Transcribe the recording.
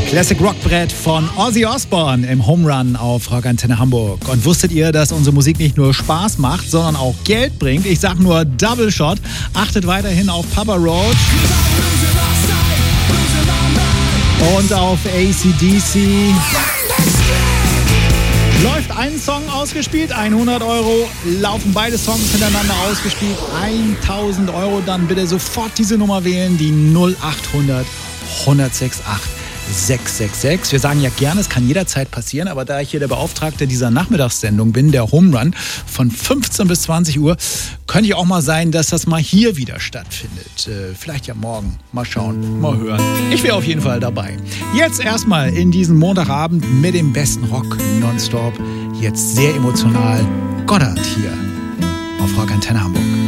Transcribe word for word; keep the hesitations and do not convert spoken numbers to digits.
Classic Rockbrett von Ozzy Osbourne im Home Run auf Rock Antenne Hamburg. Und wusstet ihr, dass unsere Musik nicht nur Spaß macht, sondern auch Geld bringt? Ich sag nur Double Shot. Achtet weiterhin auf Papa Roach und auf A C D C. Läuft ein Song ausgespielt, hundert Euro. Laufen beide Songs hintereinander ausgespielt, tausend Euro. Dann bitte sofort diese Nummer wählen, die null acht hundert, hundertsechsundachtzig sechs sechs sechs. Wir sagen ja gerne, es kann jederzeit passieren, aber da ich hier der Beauftragte dieser Nachmittagssendung bin, der Home Run von fünfzehn bis zwanzig Uhr, könnte ich auch mal sein, dass das mal hier wieder stattfindet. Äh, vielleicht ja morgen. Mal schauen, mal hören. Ich wäre auf jeden Fall dabei. Jetzt erstmal in diesen Montagabend mit dem besten Rock nonstop. Jetzt sehr emotional. Goddard hier auf Rock Antenne Hamburg.